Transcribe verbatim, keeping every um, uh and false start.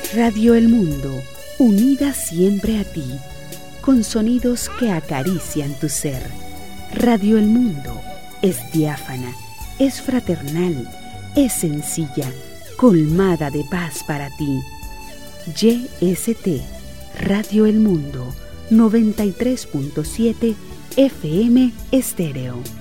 Radio El Mundo, unida siempre a ti, con sonidos que acarician tu ser. Radio El Mundo es diáfana, es fraternal, es sencilla, colmada de paz para ti. Y S T, Radio El Mundo, noventa y tres punto siete F M Estéreo.